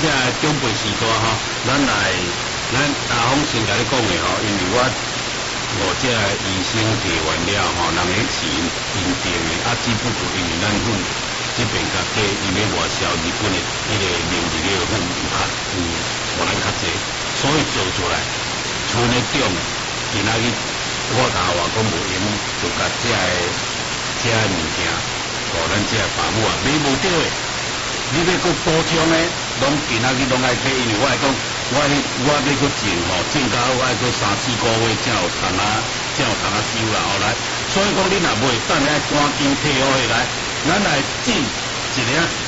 这长辈时代吼，咱阿峰先甲你讲的吼，因为我这医生提完了吼，人个钱认定的，只不过因为咱份这边甲计，伊要外销日本的迄个名义个份无咱较济，所以做出来，剩的种，今仔日我甲话讲无用，就甲这物件，互咱这爸母啊买无着的。你要搁补充的，拢今仔日拢爱买，因为我来讲，我要搁种吼，种到我爱搁3-4个月才有通收啦，后来，所以讲你若袂等，爱赶紧退好下来，咱来种一个